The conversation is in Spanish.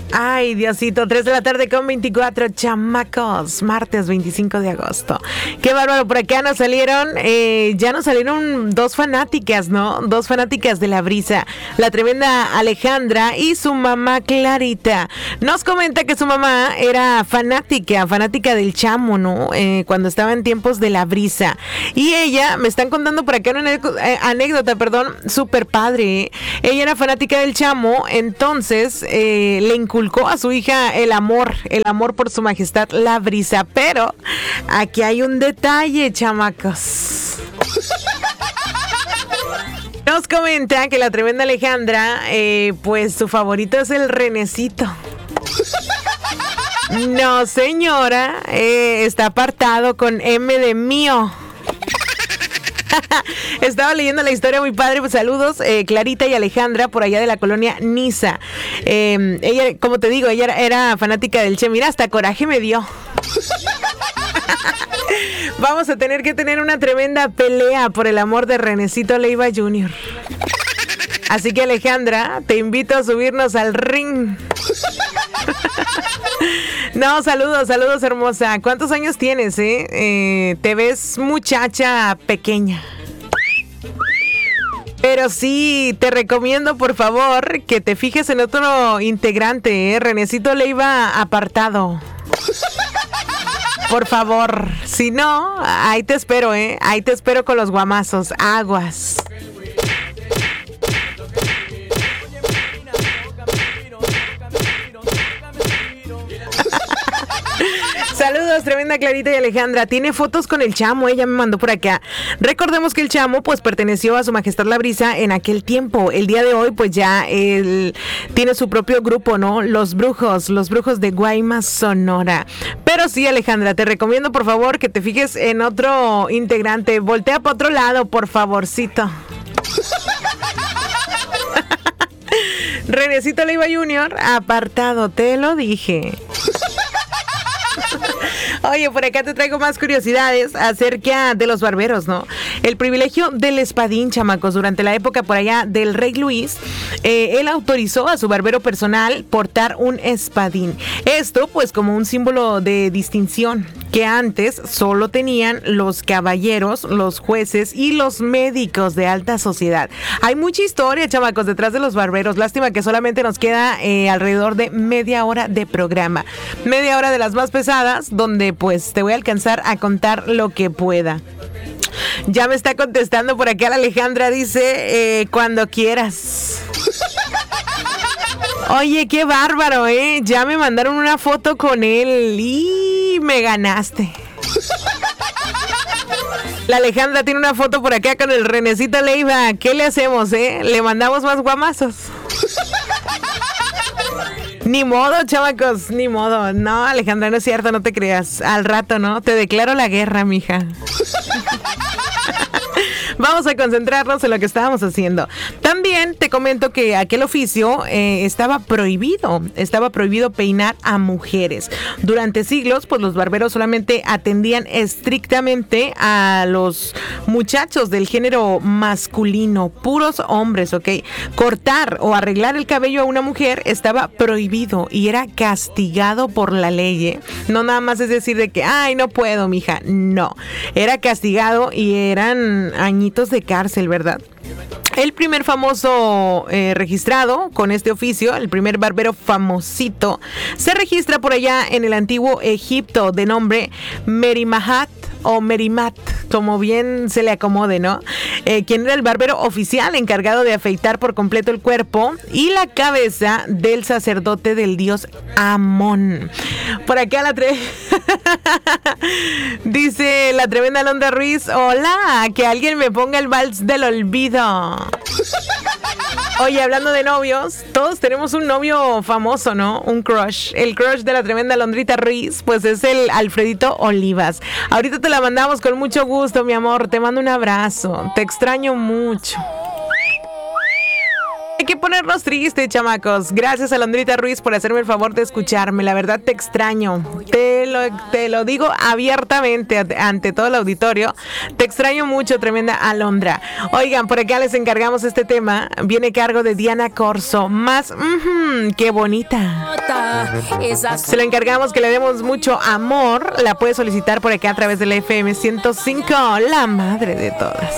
Ay, Diosito, 3 de la tarde con 24, chamacos, martes 25 de agosto. Qué bárbaro, por acá nos salieron, ya nos salieron dos fanáticas, ¿no? Dos fanáticas de la brisa, la tremenda Alejandra y su mamá Clarita. Nos comenta que su mamá era fanática del Chamo, ¿no? Cuando estaba en tiempos de la brisa. Y ella, me están contando por acá una anécdota, súper padre, ¿eh? Ella era fanática del Chamo, entonces le inculcó a su hija el amor por su majestad la brisa, pero aquí hay un detalle, chamacos. Nos comenta que la tremenda Alejandra, pues su favorito es el Renecito. No, señora, está apartado con M de mío. Estaba leyendo la historia, muy padre. Pues saludos, Clarita y Alejandra, por allá de la colonia Niza. Ella, como te digo, ella era fanática del Che. Mira, hasta coraje me dio. Vamos a tener que tener una tremenda pelea por el amor de Renecito Leiva Jr. Así que, Alejandra, te invito a subirnos al ring. No, saludos, hermosa. ¿Cuántos años tienes, te ves muchacha pequeña. Pero sí, te recomiendo, por favor, que te fijes en otro integrante, Renecito Leiva apartado. Por favor. Si no, ahí te espero, ahí te espero con los guamazos. Aguas. Saludos, tremenda Clarita y Alejandra. Tiene fotos con el Chamo, ella me mandó por acá. Recordemos que el Chamo pues perteneció a su majestad la brisa en aquel tiempo. El día de hoy pues ya él tiene su propio grupo, ¿no? Los brujos de Guaymas, Sonora. Pero sí, Alejandra, te recomiendo por favor que te fijes en otro integrante. Voltea para otro lado, por favorcito. Renecito Leiva Jr. apartado, te lo dije. Oye, por acá te traigo más curiosidades acerca de los barberos, ¿no? El privilegio del espadín, chamacos. Durante la época por allá del rey Luis, él autorizó a su barbero personal portar un espadín. Esto, pues, como un símbolo de distinción que antes solo tenían los caballeros, los jueces y los médicos de alta sociedad. Hay mucha historia, chamacos, detrás de los barberos. Lástima que solamente nos queda alrededor de media hora de programa. Media hora de las más pesadas, donde pues te voy a alcanzar a contar lo que pueda. Ya me está contestando por acá la Alejandra, dice, cuando quieras. Oye, qué bárbaro, ya me mandaron una foto con él y me ganaste. La Alejandra tiene una foto por acá con el Renecito Leiva. ¿Qué le hacemos, ¿Le mandamos más guamazos? Ni modo, chavacos, ni modo. No, Alejandra, no es cierto, no te creas. Al rato, ¿no? Te declaro la guerra, mija. Vamos a concentrarnos en lo que estábamos haciendo. También te comento que aquel oficio estaba prohibido peinar a mujeres. Durante siglos, pues los barberos solamente atendían estrictamente a los muchachos del género masculino, puros hombres, ¿ok? Cortar o arreglar el cabello a una mujer estaba prohibido y era castigado por la ley, ¿eh? No nada más es decir de que, ay, no puedo, mija. No, era castigado y eran añitos de cárcel, ¿verdad? El primer famoso registrado con este oficio, el primer barbero famosito, se registra por allá en el antiguo Egipto de nombre Merimahat o Merimat, como bien se le acomode, ¿no? Quien era el barbero oficial encargado de afeitar por completo el cuerpo y la cabeza del sacerdote del dios Amón. Por acá dice la tremenda Alondra Ruiz, hola, que alguien me ponga el vals del olvido. Oye, hablando de novios, todos tenemos un novio famoso, ¿no? Un crush. El crush de la tremenda Alondrita Ruiz, pues es el Alfredito Olivas. Ahorita te la mandamos con mucho gusto, mi amor. Te mando un abrazo. Te extraño mucho. que ponernos tristes, chamacos. Gracias, Alondrita Ruiz, por hacerme el favor de escucharme. La verdad te extraño. Te lo digo abiertamente ante todo el auditorio. Te extraño mucho, tremenda Alondra. Oigan, por acá les encargamos este tema. Viene a cargo de Diana Corso. Más, qué bonita. Se lo encargamos que le demos mucho amor. La puedes solicitar por acá a través de la FM 105, la madre de todas.